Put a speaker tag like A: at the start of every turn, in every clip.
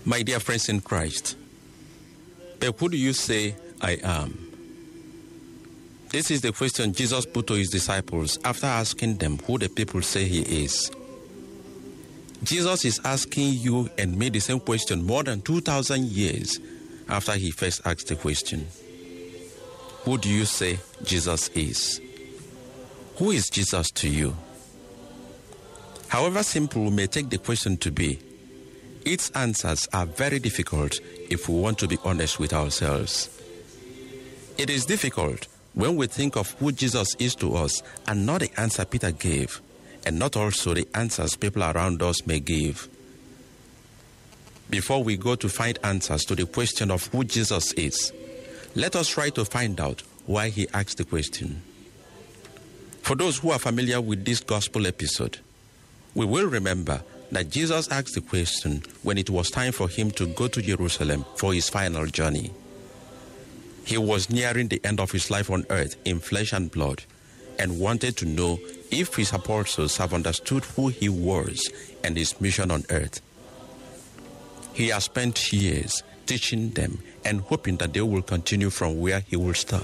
A: My dear friends in Christ, but who do you say I am? This is the question Jesus put to his disciples after asking them who the people say he is. Jesus is asking you and me the same question more than 2,000 years after he first asked the question. Who do you say Jesus is? Who is Jesus to you? However simple we may take the question to be, its answers are very difficult if we want to be honest with ourselves. It is difficult when we think of who Jesus is to us and not the answer Peter gave, and not also the answers people around us may give. Before we go to find answers to the question of who Jesus is, let us try to find out why he asked the question. For those who are familiar with this gospel episode, we will remember that Jesus asked the question when it was time for him to go to Jerusalem for his final journey. He was nearing the end of his life on earth in flesh and blood and wanted to know if his apostles have understood who he was and his mission on earth. He has spent years teaching them and hoping that they will continue from where he will stop.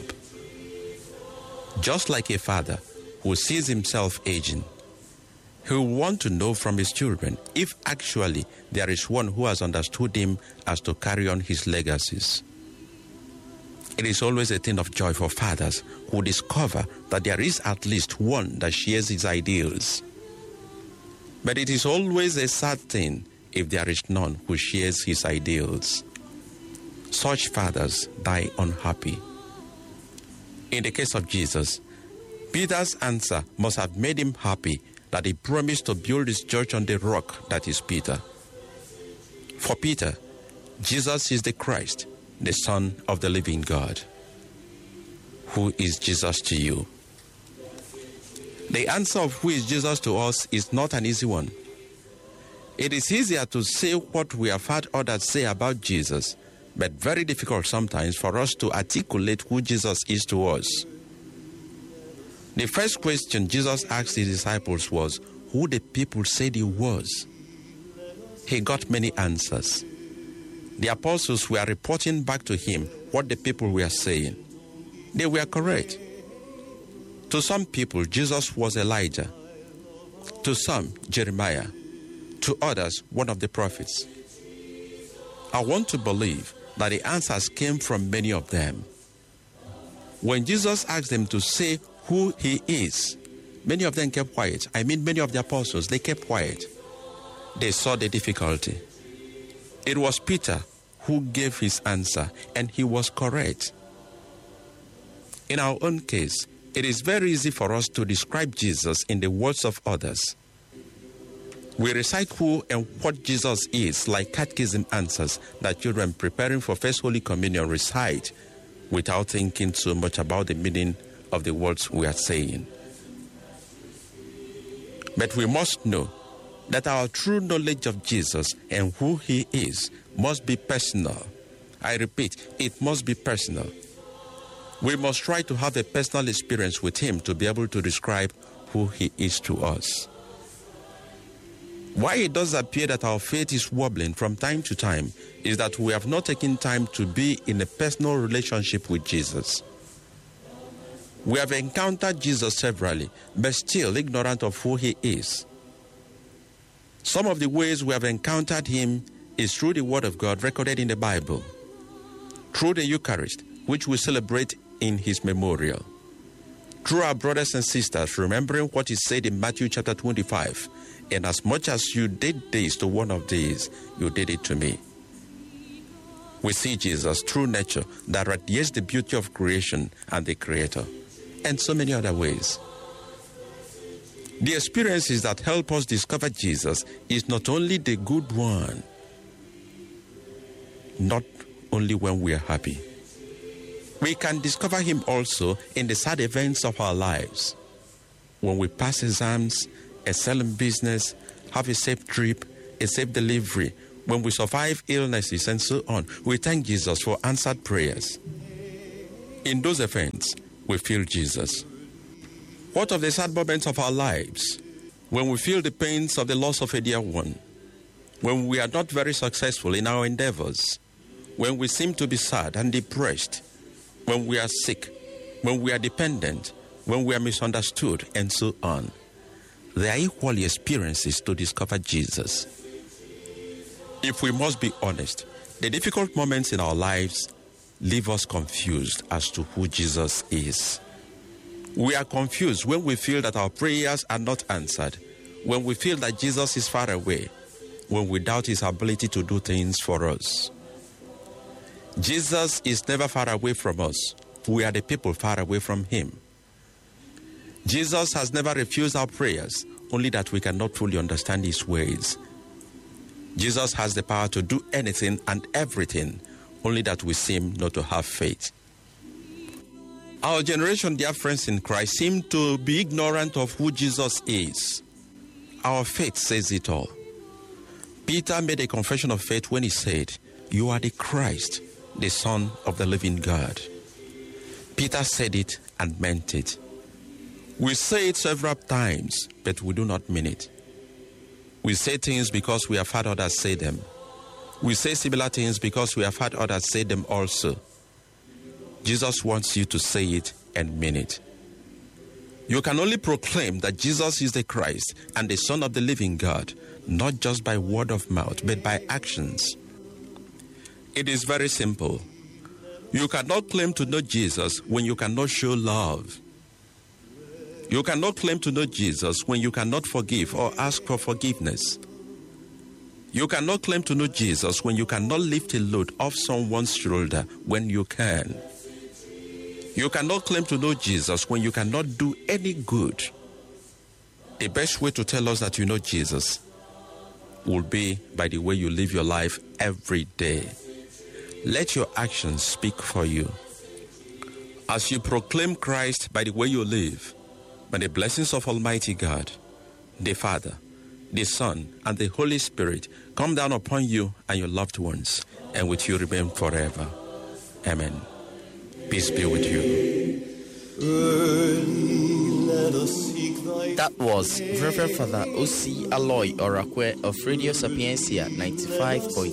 A: Just like a father who sees himself aging, he will want to know from his children if actually there is one who has understood him as to carry on his legacies. It is always a thing of joy for fathers who discover that there is at least one that shares his ideals. But it is always a sad thing if there is none who shares his ideals. Such fathers die unhappy. In the case of Jesus, Peter's answer must have made him happy that he promised to build his church on the rock that is Peter. For Peter, Jesus is the Christ, the Son of the living God. Who is Jesus to you? The answer of who is Jesus to us is not an easy one. It is easier to say what we have heard others say about Jesus, but very difficult sometimes for us to articulate who Jesus is to us. The first question Jesus asked his disciples was who the people said he was. He got many answers. The apostles were reporting back to him what the people were saying. They were correct. To some people, Jesus was Elijah. To some, Jeremiah. To others, one of the prophets. I want to believe that the answers came from many of them. When Jesus asked them to say who he is, many of them kept quiet. Many of the apostles, they kept quiet. They saw the difficulty. It was Peter who gave his answer, and he was correct. In our own case, it is very easy for us to describe Jesus in the words of others. We recite who and what Jesus is like catechism answers that children preparing for First Holy Communion recite without thinking so much about the meaning of the words we are saying. But we must know that our true knowledge of Jesus and who he is must be personal. I repeat, it must be personal. We must try to have a personal experience with him to be able to describe who he is to us. Why it does appear that our faith is wobbling from time to time is that we have not taken time to be in a personal relationship with Jesus. We have encountered Jesus severally, but still ignorant of who he is. Some of the ways we have encountered him is through the Word of God recorded in the Bible, through the Eucharist, which we celebrate in his memorial, through our brothers and sisters remembering what is said in Matthew chapter 25, and as much as you did this to one of these, you did it to me. We see Jesus through nature that radiates the beauty of creation and the Creator, and so many other ways. The experiences that help us discover Jesus is not only the good one, not only when we are happy. We can discover him also in the sad events of our lives. When we pass exams, excel in business, have a safe trip, a safe delivery, when we survive illnesses and so on, we thank Jesus for answered prayers. In those events, we feel Jesus. What of the sad moments of our lives, when we feel the pains of the loss of a dear one? when we are not very successful in our endeavors, when we seem to be sad and depressed, when we are sick, when we are dependent, when we are misunderstood, and so on. They are equally experiences to discover Jesus. If we must be honest, the difficult moments in our lives leave us confused as to who Jesus is. We are confused when we feel that our prayers are not answered, when we feel that Jesus is far away, when we doubt his ability to do things for us. Jesus is never far away from us. We are the people far away from him. Jesus has never refused our prayers, only that we cannot fully understand his ways. Jesus has the power to do anything and everything, only that we seem not to have faith. Our generation, dear friends in Christ, seem to be ignorant of who Jesus is. Our faith says it all. Peter made a confession of faith when he said, "You are the Christ, the Son of the living God." Peter said it and meant it. We say it several times, but we do not mean it. We say things because we have heard others say them. We say similar things because we have heard others say them also. Jesus wants you to say it and mean it. You can only proclaim that Jesus is the Christ and the Son of the living God, not just by word of mouth, but by actions. It is very simple. You cannot claim to know Jesus when you cannot show love. You cannot claim to know Jesus when you cannot forgive or ask for forgiveness. You cannot claim to know Jesus when you cannot lift a load off someone's shoulder when you can. You cannot claim to know Jesus when you cannot do any good. The best way to tell us that you know Jesus will be by the way you live your life every day. Let your actions speak for you. As you proclaim Christ by the way you live, may the blessings of Almighty God, the Father, the Son, and the Holy Spirit come down upon you and your loved ones, and with you remain forever. Amen. Peace be with you.
B: That was Reverend Father O.C. Aloy Orakwe of Radio Sapiencia 95.3